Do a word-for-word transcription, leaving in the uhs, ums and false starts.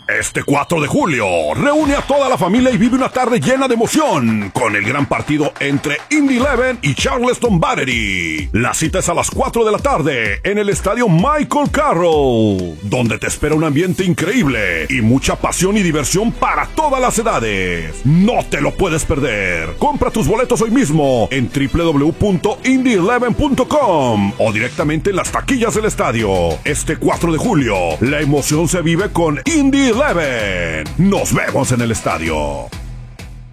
Este cuatro de julio, reúne a toda la familia y vive una tarde llena de emoción con el gran partido entre Indy Eleven y Charleston Battery. La cita es a las cuatro de la tarde en el estadio Michael Carroll, donde te espera un ambiente increíble y mucha pasión y diversión para todas las edades. No te lo puedes perder. Compra tus boletos hoy mismo en doble u doble u doble u punto indy eleven punto com o directamente en las taquillas del estadio. Este cuatro de julio, la emoción se vive con Indy Eleven. Nos vemos en el estadio.